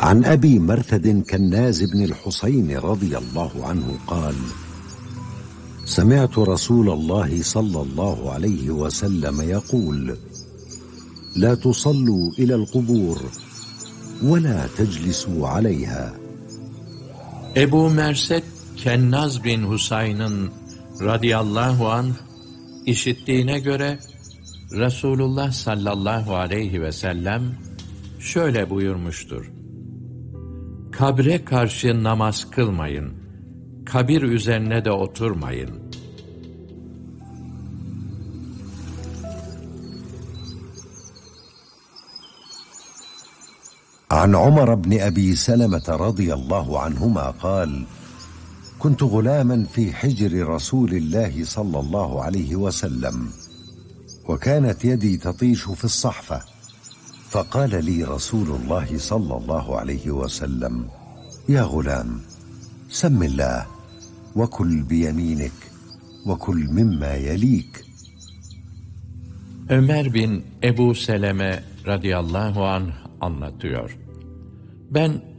عن أبي مرثد كناز بن الحصين رضي الله عنه قال: سمعت رسول الله صلى الله عليه وسلم يقول: لا تصلوا إلى القبور ولا تجلسوا عليها. Ebu Mersed Kennaz bin Husayn'ın radıyallahu anh işittiğine göre Resulullah sallallahu aleyhi ve sellem şöyle buyurmuştur: Kabre karşı namaz kılmayın, kabir üzerine de oturmayın. عن عمر بن أبي سلمة رضي الله عنهما قال: كنت غلاما في حجر رسول الله صلى الله عليه وسلم، وكانت يدي تطيش في الصحفة، فقال لي رسول الله صلى الله عليه وسلم: يا غلام، سم الله وكل بيمينك وكل مما يليك. Ömer bin Ebu Seleme radıyallahu anh anlatıyor. Ben